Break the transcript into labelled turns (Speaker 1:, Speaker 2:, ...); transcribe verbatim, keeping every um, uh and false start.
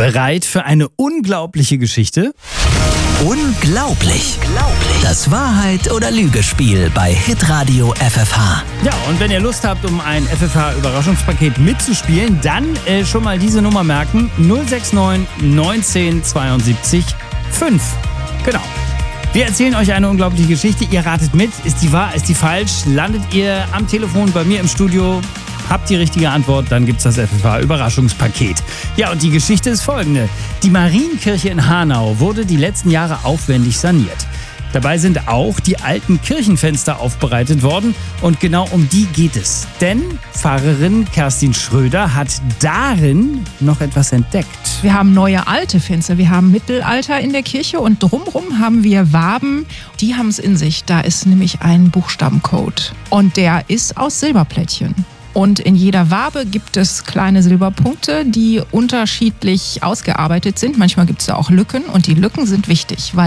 Speaker 1: Bereit für eine unglaubliche Geschichte?
Speaker 2: Unglaublich. Das Wahrheit- oder Lügespiel bei Hitradio F F H.
Speaker 1: Ja, und wenn ihr Lust habt, um ein F F H-Überraschungspaket mitzuspielen, dann äh, schon mal diese Nummer merken: null sechs neun neunzehn zweiundsiebzig fünf. Genau. Wir erzählen euch eine unglaubliche Geschichte. Ihr ratet mit. Ist die wahr? Ist die falsch? Landet ihr am Telefon bei mir im Studio? Habt die richtige Antwort, dann gibt's das F F H-Überraschungspaket. Ja, und die Geschichte ist folgende. Die Marienkirche in Hanau wurde die letzten Jahre aufwendig saniert. Dabei sind auch die alten Kirchenfenster aufbereitet worden und genau um die geht es. Denn Pfarrerin Kerstin Schröder hat darin noch etwas entdeckt.
Speaker 3: Wir haben neue alte Fenster, wir haben Mittelalter in der Kirche und drumherum haben wir Waben. Die haben es in sich. Da ist nämlich ein Buchstabencode und der ist aus Silberplättchen. Und in jeder Wabe gibt es kleine Silberpunkte, die unterschiedlich ausgearbeitet sind. Manchmal gibt es da auch Lücken und die Lücken sind wichtig, weil